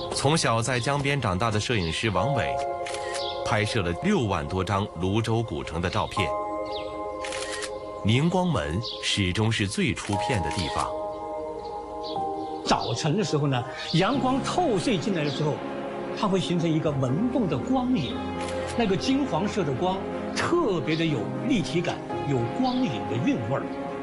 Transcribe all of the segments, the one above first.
从小在江边长大的摄影师王伟，拍摄了6万多张泸州古城的照片。宁光门始终是最出片的地方。 早晨的时候呢，阳光透射进来的时候，它会形成一个纹动的光影，那个金黄色的光特别的有立体感，有光影的韵味儿。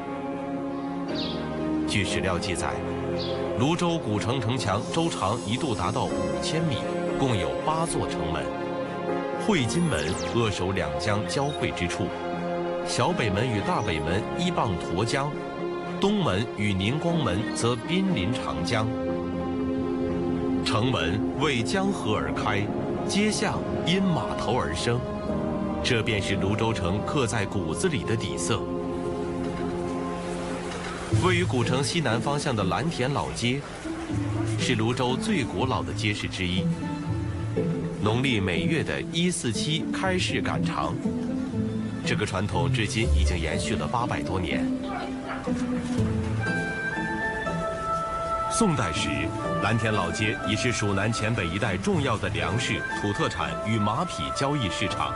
据史料记载，泸州古城城墙周长一度达到5000米，共有8座城门。会津门扼守两江交汇之处，小北门与大北门依傍沱江，东门与宁光门则濒临长江。城门为江河而开，街巷因码头而生，这便是泸州城刻在骨子里的底色。位于古城西南方向的蓝田老街，是泸州最古老的街市之一。农历每月的147开市赶场，这个传统至今已经延续了800多年。宋代时，蓝田老街已是蜀南黔北一带重要的粮食、土特产与马匹交易市场。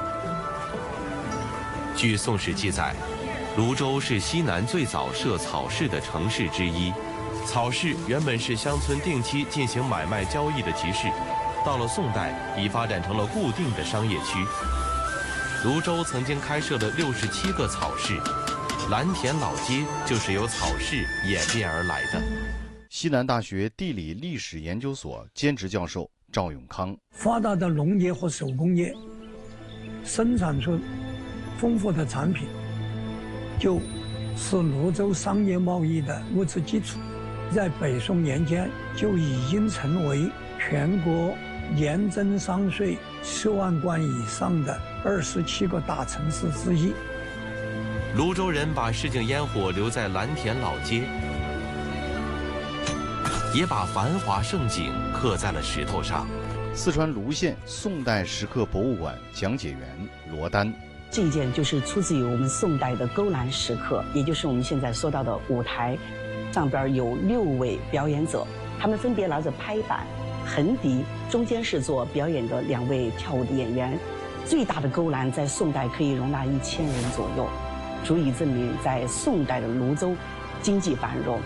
据《宋史》记载，泸州是西南最早设草市的城市之一。草市原本是乡村定期进行买卖交易的集市，到了宋代已发展成了固定的商业区。泸州曾经开设了67个草市，蓝田老街就是由草市演变而来的。 西南大学地理历史研究所兼职教授赵永康： 发达的农业和手工业生产出丰富的产品，就是泸州商业贸易的物质基础。在北宋年间就已经成为全国年征商税10万贯以上的27个大城市之一。 泸州人把市井烟火留在蓝田老街，也把繁华盛景刻在了石头上。 四川泸县宋代石刻博物馆讲解员罗丹： 这一件就是出自于我们宋代的勾栏石刻，也就是我们现在说到的舞台，上边有6位表演者，他们分别拿着拍板、横笛，中间是做表演的2位跳舞的演员。最大的勾栏在宋代可以容纳1000人左右，足以证明在宋代的泸州经济繁荣。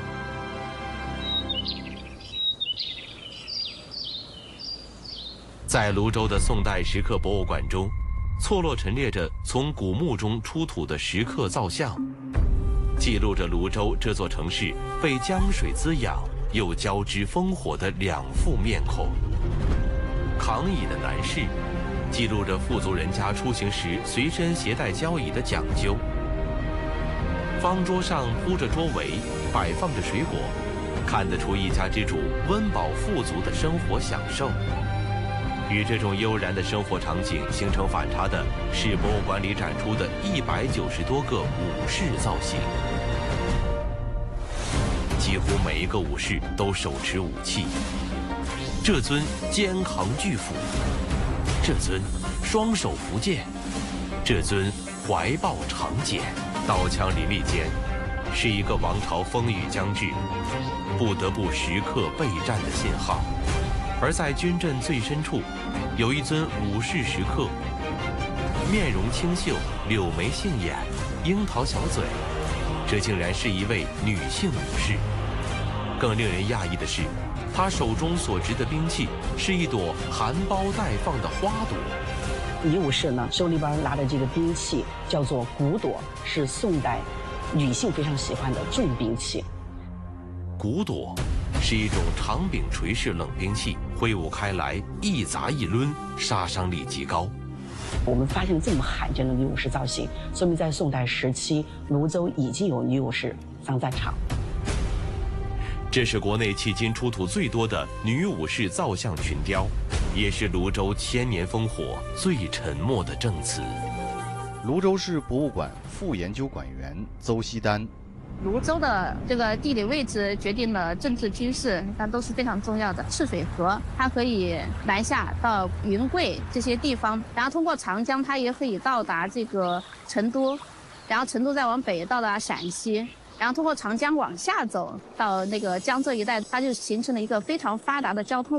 在泸州的宋代石刻博物馆中，错落陈列着从古墓中出土的石刻造像，记录着泸州这座城市被江水滋养又交织烽火的2副面孔。扛椅的男士记录着富足人家出行时随身携带交椅的讲究。方桌上铺着桌围，摆放着水果，看得出一家之主温饱富足的生活享受。与这种悠然的生活场景形成反差的是博物馆里展出的190多个武士造型，几乎每一个武士都手持武器。这尊肩扛巨斧，这尊双手扶剑，这尊怀抱长锏，刀枪林立间，是一个王朝风雨将至，不得不时刻备战的信号。而在军阵最深处，有一尊武士石刻，面容清秀，柳眉杏眼，樱桃小嘴，这竟然是一位女性武士。更令人讶异的是，她手中所执的兵器是一朵含苞待放的花朵。 女武士呢，手里边拿的这个兵器叫做骨朵，是宋代女性非常喜欢的重兵器。 骨朵是一种长柄锤式冷兵器，挥舞开来一砸一抡，杀伤力极高。 我们发现这么罕见的女武士造型，说明在宋代时期，泸州已经有女武士上战场。 这是国内迄今出土最多的女武士造像群雕，也是泸州1000年烽火最沉默的证词。 泸州市博物馆副研究馆员邹锡丹： 泸州的这个地理位置决定了政治军事，那都是非常重要的。赤水河它可以南下到云贵这些地方，然后通过长江它也可以到达这个成都，然后成都再往北到达陕西，然后通过长江往下走到那个江浙一带，它就形成了一个非常发达的交通